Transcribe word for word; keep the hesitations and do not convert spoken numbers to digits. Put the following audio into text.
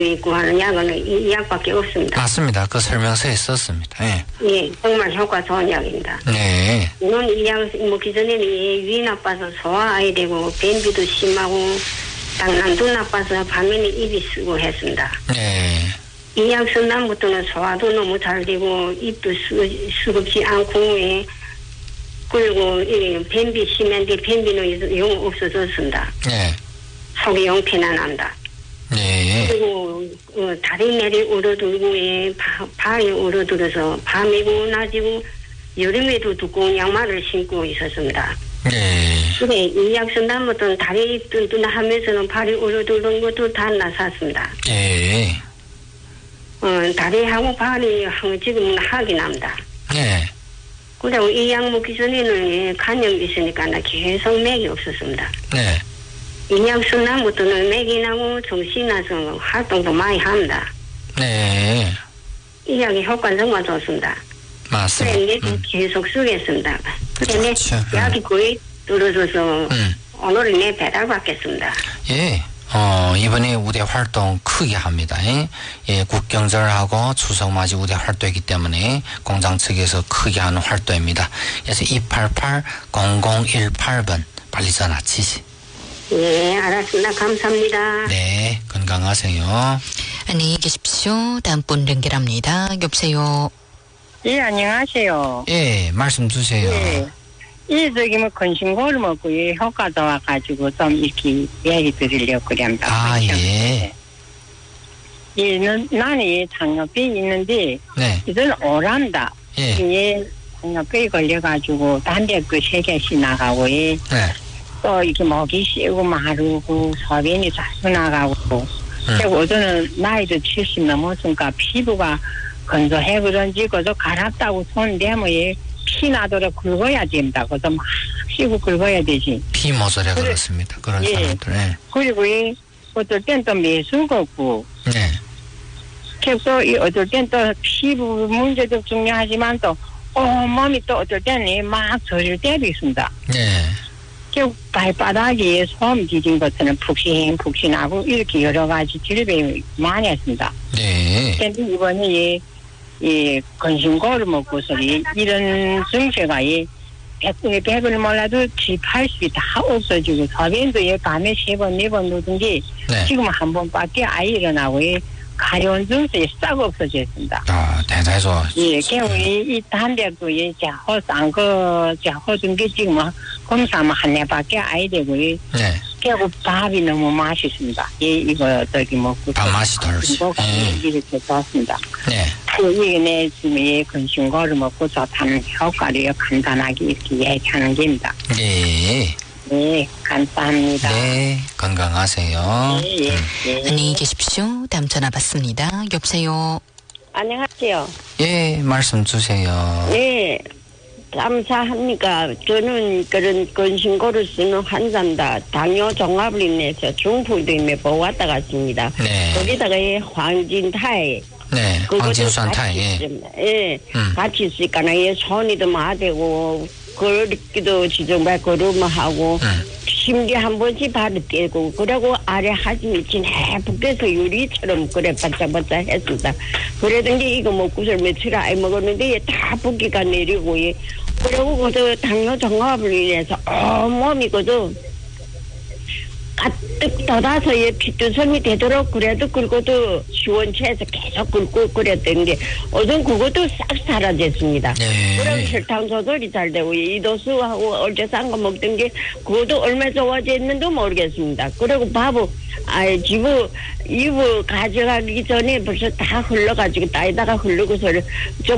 있고 하는 약은 이 약밖에 없습니다. 맞습니다. 그 설명서에 썼습니다. 예. 예, 정말 효과 좋은 약입니다. 네. 물론 이 약 먹기 전에는 위 나빠서 소화해야 되고 변비도 심하고 장난도 나빠서 밤에는 입이 쓰고 했습니다. 네. 이 약 쓴 다음부터는 소화도 너무 잘 되고 입도 쓰, 쓰겁지 않고 예. 그리고 이 변비 심한데 변비는 영 없어졌습니다. 네. 속이 영 편안합니다. 네. 그리고 어, 다리 내리 울어들고 예, 바, 발이 울어들어서 밤이고 낮이고 여름에도 두꺼운 양말을 신고 있었습니다. 네. 그래 이 약 쓴 다음부터는 다리 뜬뜬하면서는 발이 울어들는 것도 다 나섰습니다. 네. 어, 다리하고 발이 지금은 하기 납니다. 네. 그리고 이 약 먹기 전에는 예, 간염이 있으니까 나 계속 맥이 없었습니다. 네. 이 약 쓴 다음부터는 맥이 나고 정신이 나서 활동도 많이 합니다. 네. 이 약의 효과는 정말 좋습니다. 맞습니다. 그래, 음. 계속 쓰겠습니다. 그래, 그렇죠. 내 약이 거의 떨어져서 음. 오늘은 내 배달 받겠습니다. 예. 어, 이번에 우대 활동 크게 합니다. 예, 예 국경절하고 추석맞이 우대 활동이기 때문에 공장 측에서 크게 하는 활동입니다. 그래서 이팔팔 공공일팔 번 빨리 전화 치시. 예, 알았습니다. 감사합니다. 네, 건강하세요. 안녕히 계십시오. 다음 분 연결합니다. 여보세요. 예, 안녕하세요. 예, 말씀 주세요. 예. 이, 저기, 뭐, 건신고를 먹고, 이 효과도 와가지고, 좀, 이렇게, 얘기 드리려고 그럽니다. 아, 예. 예, 는, 나는 이 당뇨병이 있는데, 네. 이건 오란다. 예. 예, 당뇨병이 걸려가지고, 담배 그 세 개씩 나가고, 예. 네. 또, 이렇게 목이 쉬고, 마르고, 소변이 자주 나가고, 음. 그리고 어제는 나이도 칠십 넘었으니까, 피부가 건조해버런지, 그저 가랍다고 손 대면, 예. 피 나도록 긁어야 된다. 그래서 막 씻고 긁어야 되지. 피 모자래 그래. 그렇습니다. 그런 예. 사람들. 예. 그리고 이 어떨 땐 또 매수가 없고, 네. 그래서 이 어떨 땐 또 피부 문제도 중요하지만 또 온몸이 또 어떨 때는 막 저릴 때도 있습니다. 네. 그 발바닥에 소음 지진 것들은 푹신푹신하고 이렇게 여러 가지 질병이 많이 했습니다. 네. 근데 이번에 이, 이 건신고를 먹고서 이, 이런 증세가 이 백, 백을 몰라도 칠, 팔십이 다 없어지고 소변도 이 밤에 세 번, 네 번 누든지 네. 지금 한 번밖에 안 일어나고 이 가려운 증세에 싹 없어졌습니다. 아, 대단히 좋아. 예, 그리고 이, 이 담배도 이 자호, 싼거 자호 준게 지금 검사하면 한 해밖에 안 되고 이 네. 그리고 밥이 너무 맛있습니다. 예, 이거 저기 먹고 밥 맛이 덜었어요. 예. 예. 이렇게 좋습니다. 네. 이게 내 지금 이 건신고를 먹고 좋다는 효과를 간단하게 이렇게 얘기하는 겁니다. 네. 네, 감사합니다. 네. 건강하세요. 예, 예, 음. 예. 안녕히 계십시오. 다음 전화 받습니다. 여보세요. 안녕하세요. 예, 말씀 주세요. 네, 감사합니까. 저는 그런 건신고를 쓰는 환자입니다. 당뇨 종합을 인해서 중풍도 인해 보고 왔다 갔습니다. 네. 거기다가 이 황진타이 네. 황진수한타, 예. 예, 음. 같이 있으니까 예, 손이도 마되고 걸기도 지정발 걸음하고 음. 심지어 한 번씩 발을 떼고 그러고 아래 하심이 진해 붓게서 유리처럼 그래 바짝바짝 했습니다. 그러던 게 이거 먹고서 며칠 아이 먹었는데 다 붓기가 내리고 예. 그러고 그저 당뇨 종합을 인해서 온몸이 그저 가득 닫아서 예, 피투성이 되도록 그래도 긁어도 시원치에서 계속 긁고 그랬던 게 어떤 그것도 싹 사라졌습니다. 네. 그럼 혈당 조절이 잘 되고 이도수하고 어제 싼 거 먹던 게 그것도 얼마 좋아졌는지 모르겠습니다. 그리고 밥을 아 집을 이부 가져가기 전에 벌써 다 흘러가지고 따에다가 흘러고서 좀